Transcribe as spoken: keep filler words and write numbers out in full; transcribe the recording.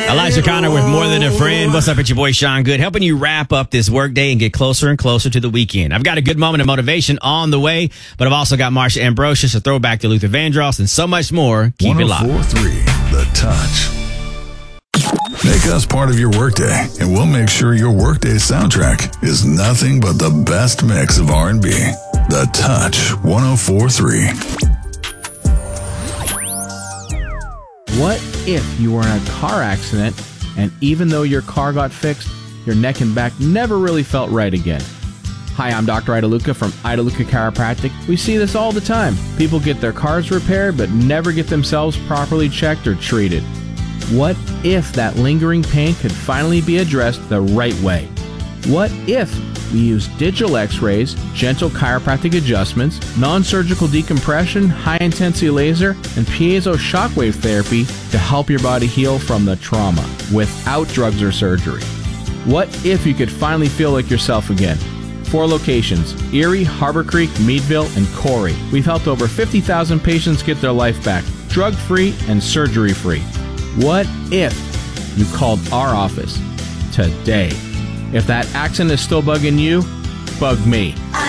Elijah Connor with More Than a Friend. What's up? It's your boy Sean Good, helping you wrap up this workday and get closer and closer to the weekend. I've got a good moment of motivation on the way, but I've also got Marsha Ambrosius, a throwback to Luther Vandross, and so much more. Keep it locked. one oh four point three The Touch. Make us part of your workday, and we'll make sure your workday soundtrack is nothing but the best mix of R and B. The Touch one oh four point three. What if you were in a car accident and even though your car got fixed, your neck and back never really felt right again? Hi, I'm Doctor Idaluca from Idaluca Chiropractic. We see this all the time. People get their cars repaired but never get themselves properly checked or treated. What if that lingering pain could finally be addressed the right way? What if we use digital x-rays, gentle chiropractic adjustments, non-surgical decompression, high-intensity laser, and piezo shockwave therapy to help your body heal from the trauma without drugs or surgery? What if you could finally feel like yourself again? Four locations: Erie, Harbor Creek, Meadville, and Corey. We've helped over fifty thousand patients get their life back, drug-free and surgery-free. What if you called our office today? If that accent is still bugging you, bug me.